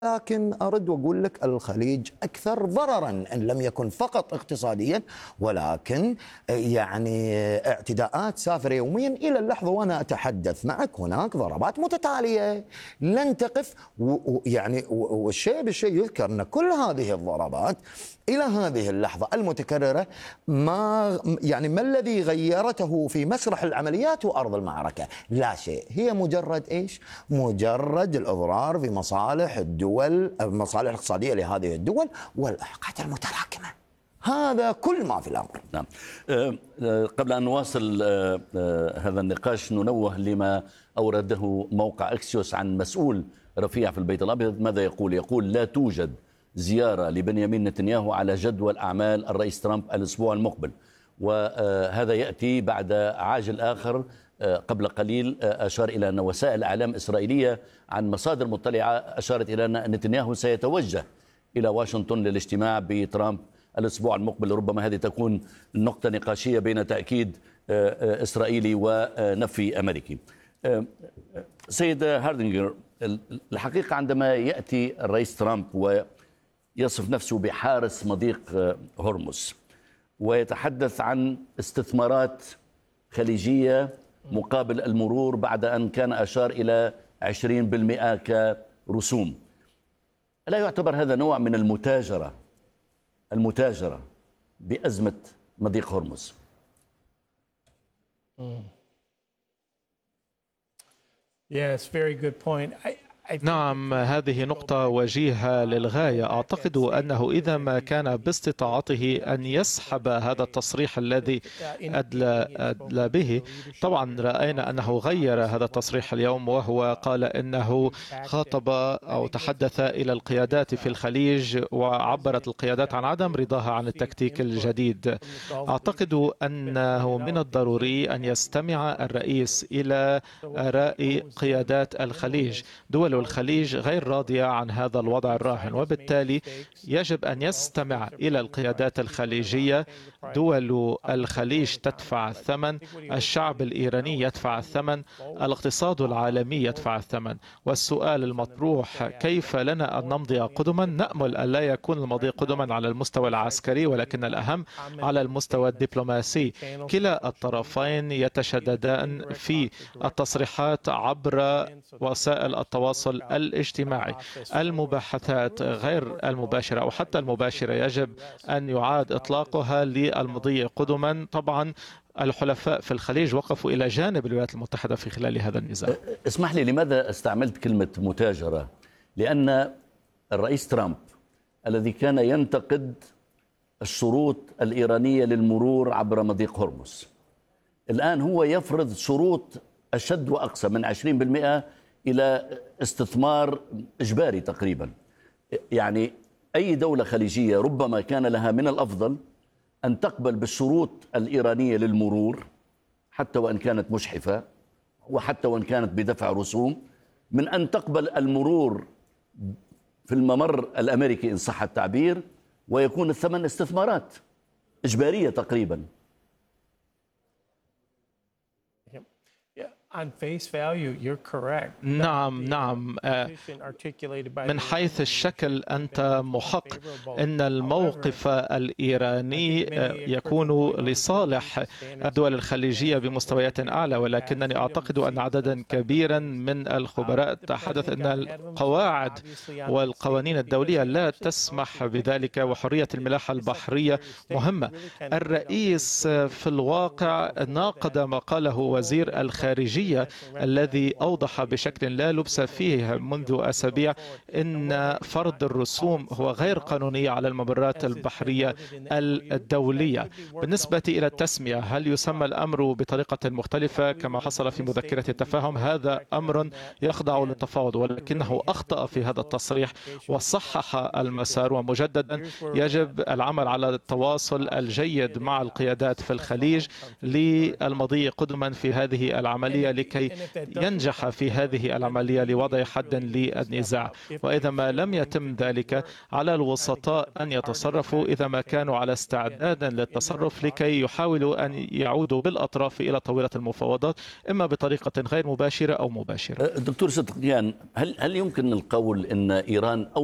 لكن أرد وأقول لك الخليج أكثر ضرراً إن لم يكن فقط اقتصادياً، ولكن يعني اعتداءات سافرة يومياً إلى اللحظة وأنا أتحدث معك. هناك ضربات متتالية لن تقف، يعني والشيء بالشيء يذكر أن كل هذه الضربات إلى هذه اللحظة المتكررة ما الذي غيرته في مسرح العمليات وأرض المعركة؟ لا شيء. هي مجرد إيش؟ مجرد الإضرار في مصالح الدول، المصالح الاقتصادية لهذه الدول والإحقاقات المتراكمة. هذا كل ما في الأمر. نعم. قبل أن نواصل هذا النقاش ننوه لما أورده موقع أكسيوس عن مسؤول رفيع في البيت الأبيض. ماذا يقول؟ يقول لا توجد زيارة لبنيامين نتنياهو على جدول أعمال الرئيس ترامب الأسبوع المقبل، وهذا يأتي بعد عاجل آخر قبل قليل أشار إلى أن وسائل الإعلام الإسرائيلية عن مصادر مطلعة أشارت إلى أن نتنياهو سيتوجه إلى واشنطن للاجتماع بترامب الأسبوع المقبل. ربما هذه تكون نقطة نقاشية بين تأكيد إسرائيلي ونفي أمريكي. سيد هاردنجر، الحقيقة عندما يأتي الرئيس ترامب ويصف نفسه بحارس مضيق هرمز ويتحدث عن استثمارات خليجية مقابل المرور بعد أن كان أشار إلى 20% كرسوم، لا يعتبر هذا نوع من المتاجرة بأزمة مضيق هرمز؟ Yes, very good point. نعم، هذه نقطة وجيهة للغاية. أعتقد أنه إذا ما كان باستطاعته أن يسحب هذا التصريح الذي أدلى به، طبعا رأينا أنه غير هذا التصريح اليوم، وهو قال أنه خاطب أو تحدث إلى القيادات في الخليج وعبرت القيادات عن عدم رضاها عن التكتيك الجديد. أعتقد أنه من الضروري أن يستمع الرئيس إلى آراء قيادات الخليج. دول الخليج غير راضية عن هذا الوضع الراهن، وبالتالي يجب أن يستمع إلى القيادات الخليجية. دول الخليج تدفع الثمن، الشعب الإيراني يدفع الثمن، الاقتصاد العالمي يدفع الثمن. والسؤال المطروح كيف لنا أن نمضي قدما؟ نأمل أن لا يكون المضي قدما على المستوى العسكري، ولكن الأهم على المستوى الدبلوماسي. كلا الطرفين يتشددان في التصريحات عبر وسائل التواصل الاجتماعي. المباحثات غير المباشرة أو حتى المباشرة يجب أن يعاد إطلاقها للمضي قدما. طبعا الحلفاء في الخليج وقفوا إلى جانب الولايات المتحدة في خلال هذا النزاع. اسمح لي، لماذا استعملت كلمة متاجرة؟ لأن الرئيس ترامب الذي كان ينتقد الشروط الإيرانية للمرور عبر مضيق هرمز، الآن هو يفرض شروط أشد وأقصى من 20% إلى استثمار إجباري تقريبا. يعني أي دولة خليجية ربما كان لها من الأفضل أن تقبل بالشروط الإيرانية للمرور حتى وإن كانت مجحفة وحتى وإن كانت بدفع رسوم، من أن تقبل المرور في الممر الأمريكي إن صح التعبير، ويكون الثمن استثمارات إجبارية تقريبا. نعم، من حيث الشكل أنت محق. إن الموقف الإيراني يكون لصالح الدول الخليجية بمستويات أعلى، ولكنني أعتقد أن عددا كبيرا من الخبراء تحدث أن القواعد والقوانين الدولية لا تسمح بذلك، وحرية الملاحة البحرية مهمة. الرئيس في الواقع ناقض ما قاله وزير الخارجية الذي أوضح بشكل لا لبس فيه منذ أسابيع إن فرض الرسوم هو غير قانوني على الممرات البحرية الدولية. بالنسبة إلى التسمية، هل يسمى الأمر بطريقة مختلفة كما حصل في مذكرة التفاهم؟ هذا أمر يخضع للتفاوض، ولكنه أخطأ في هذا التصريح وصحح المسار. ومجددا يجب العمل على التواصل الجيد مع القيادات في الخليج للمضي قدما في هذه العملية العملية لكي ينجح في هذه العملية لوضع حد للنزاع. وإذا ما لم يتم ذلك على الوسطاء أن يتصرفوا إذا ما كانوا على استعداد للتصرف لكي يحاولوا أن يعودوا بالأطراف إلى طاولة المفاوضات، إما بطريقة غير مباشرة أو مباشرة. دكتور صدقيان، هل يمكن القول أن إيران